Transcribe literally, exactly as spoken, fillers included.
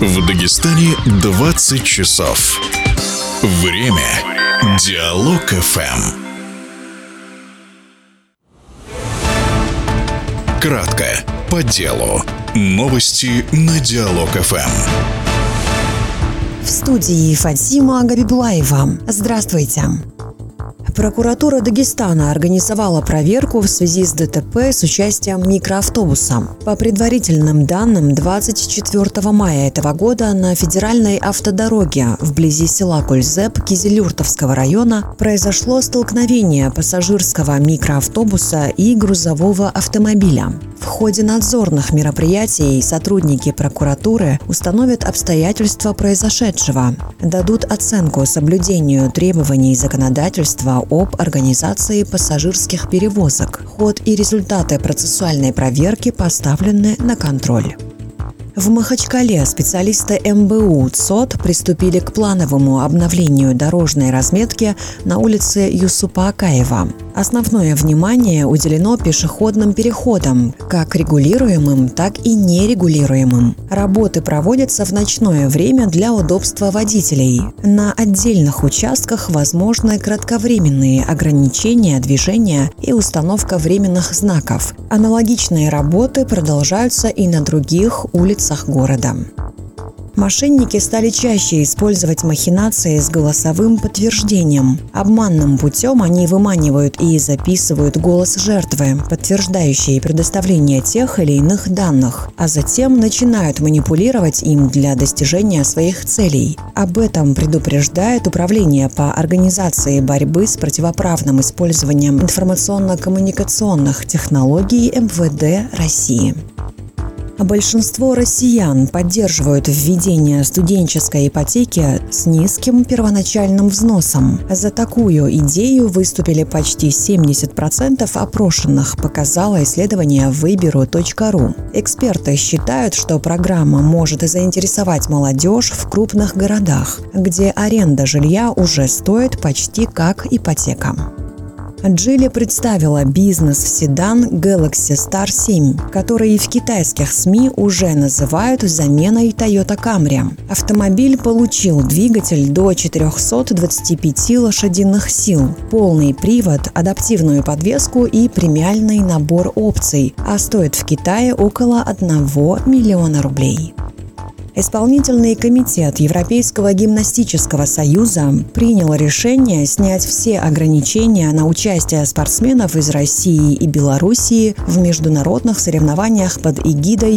В Дагестане двадцать часов. Время. Диалог эф эм. Кратко, по делу. Новости на Диалог эф эм. В студии Фатима Габибулаева. Здравствуйте. Прокуратура Дагестана организовала проверку в связи с ДТП с участием микроавтобуса. По предварительным данным, двадцать четвёртого мая этого года на федеральной автодороге вблизи села Кульзеп Кизилюртовского района произошло столкновение пассажирского микроавтобуса и грузового автомобиля. В ходе надзорных мероприятий сотрудники прокуратуры установят обстоятельства произошедшего, дадут оценку соблюдению требований законодательства об организации пассажирских перевозок. Ход и результаты процессуальной проверки поставлены на контроль. В Махачкале специалисты эм бэ у ЦОД приступили к плановому обновлению дорожной разметки на улице Юсупа Акаева. Основное внимание уделено пешеходным переходам, как регулируемым, так и нерегулируемым. Работы проводятся в ночное время для удобства водителей. На отдельных участках возможны кратковременные ограничения движения и установка временных знаков. Аналогичные работы продолжаются и на других улицах города. Мошенники стали чаще использовать махинации с голосовым подтверждением. Обманным путем они выманивают и записывают голос жертвы, подтверждающий предоставление тех или иных данных, а затем начинают манипулировать им для достижения своих целей. Об этом предупреждает Управление по организации борьбы с противоправным использованием информационно-коммуникационных технологий эм вэ дэ России. Большинство россиян поддерживают введение студенческой ипотеки с низким первоначальным взносом. За такую идею выступили почти семьдесят процентов опрошенных, показало исследование выберу точка ру. Эксперты считают, что программа может заинтересовать молодежь в крупных городах, где аренда жилья уже стоит почти как ипотека. Geely представила бизнес-седан Galaxy Star семь, который в китайских СМИ уже называют заменой Toyota Camry. Автомобиль получил двигатель до четырехсот двадцати пяти лошадиных сил, полный привод, адаптивную подвеску и премиальный набор опций, а стоит в Китае около одного миллиона рублей. Исполнительный комитет Европейского гимнастического союза принял решение снять все ограничения на участие спортсменов из России и Белоруссии в международных соревнованиях под эгидой